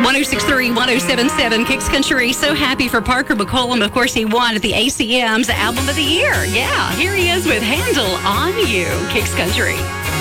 1063, 1077, Kicks Country. So happy for Parker McCollum. Of course, he won at the ACM's Album of the Year. Yeah, here he is with Handle on You, Kicks Country.